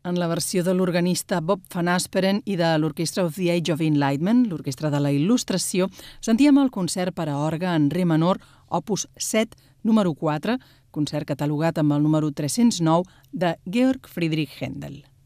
En la versió de l'organista Bob Van Asperen i de l'Orchestra of the Age of Enlightenment, l'Orquestra de la Il·lustració, sentíem el concert per a orgue en re menor, opus 7, número 4, concert catalogat amb el número 309 de Georg Friedrich Händel.